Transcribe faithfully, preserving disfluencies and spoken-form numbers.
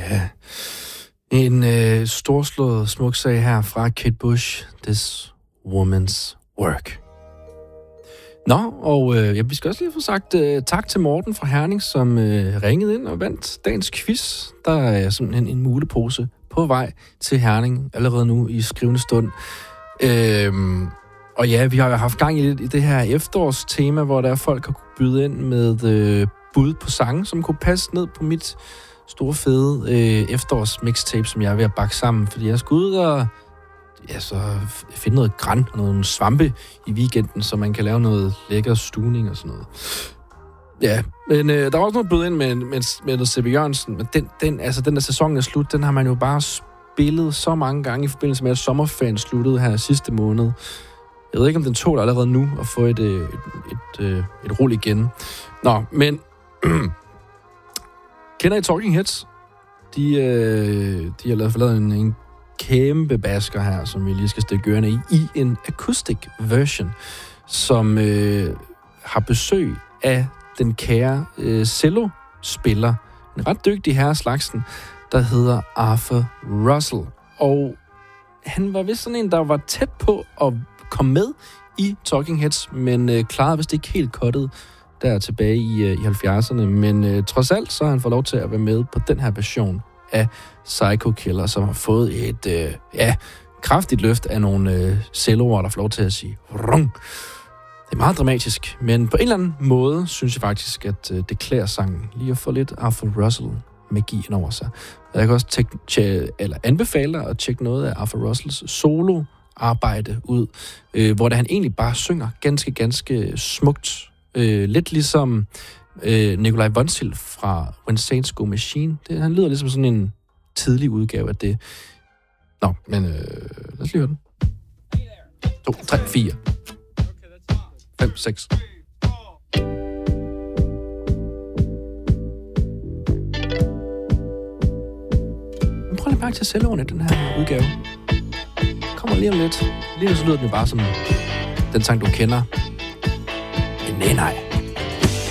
ja. En øh, storslået smuk sag her fra Kate Bush. This woman's work. Nå, og øh, ja, vi skal også lige få sagt øh, tak til Morten fra Herning, som øh, ringede ind og vandt dagens quiz. Der er simpelthen en mulepose på vej til Herning allerede nu i skrivende stund. Øhm, og ja, vi har jo haft gang i, i det her efterårstema, hvor der er folk har kunne byde ind med øh, bud på sange, som kunne passe ned på mit store fede øh, efterårs-mixtape, som jeg er ved at bakke sammen. Fordi jeg skal ud og ja, så finde noget gran og nogle svampe i weekenden, så man kan lave noget lækker stuning og sådan noget. Ja, men øh, der var også noget bud ind med, med, med noget C B Jørgensen, men den, den, altså, den der sæson er slut, den har man jo bare spillet så mange gange i forbindelse med, at sommerferien sluttede her sidste måned. Jeg ved ikke, om den tåler allerede nu at få et, et, et, et, et rul igen. Nå, men kender I Talking Heads? De, øh, de har lavet, lavet en, en kæmpe basker her, som vi lige skal stikke ørerne i, i en acoustic version, som øh, har besøg af den kære øh, cello-spiller, en ret dygtig herre slagsen, der hedder Arthur Russell. Og han var vist sådan en, der var tæt på at komme med i Talking Heads, men øh, klarede vist ikke helt cuttet der tilbage i, øh, i halvfjerdserne. Men øh, trods alt, så har han fået lov til at være med på den her version af Psycho Killer, som har fået et øh, ja, kraftigt løft af nogle øh, celloer, der får lov til at sige rung. Det er meget dramatisk, men på en eller anden måde synes jeg faktisk, at øh, det klæder sangen lige at få lidt Arthur Russell magi ind over sig. Og jeg kan også tæk- tje- eller anbefale dig at tjekke noget af Arthur Russells solo arbejde ud, øh, hvor det, han egentlig bare synger ganske, ganske smukt. Øh, lidt ligesom øh, Nikolaj Vonsild fra When Saints Go Machine. Det, han lyder ligesom sådan en tidlig udgave af det. Nå, men øh, lad os lige høre den. to, tre, fire, fem, seks. Prøv lige mærke til celloerne i den her udgave. Kommer lige om lidt. Lige nu så lyder den jo bare som den sang, du kender. Men nej, nej.